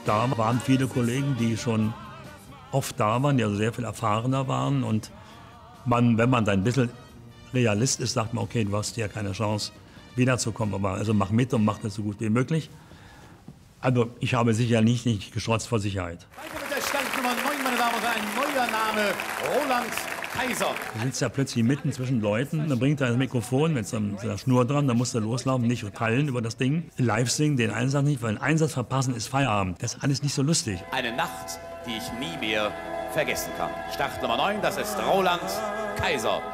Da waren viele Kollegen, die schon oft da waren, die also sehr viel erfahrener waren. Und wenn man dann ein bisschen Realist ist, sagt man, okay, du hast ja keine Chance, wiederzukommen. Aber also mach mit und mach das so gut wie möglich. Also ich habe sicher nicht gestrotzt vor Sicherheit. Weiter mit der Startnummer 9, meine Damen und Herren, ein neuer Name, Roland Kaiser. Du sitzt ja plötzlich mitten zwischen Leuten, dann bringt er das Mikrofon mit so einer Schnur dran, dann musst du loslaufen, nicht fallen über das Ding. Live singen, den Einsatz nicht, weil einen Einsatz verpassen ist Feierabend. Das ist alles nicht so lustig. Eine Nacht, die ich nie mehr vergessen kann. Start Nummer 9, das ist Roland Kaiser.